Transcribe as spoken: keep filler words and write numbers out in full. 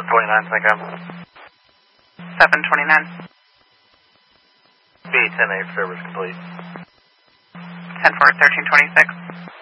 twenty-nine, think I'm. seven twenty-nine. B ten eight, service complete. ten four, thirteen twenty-six.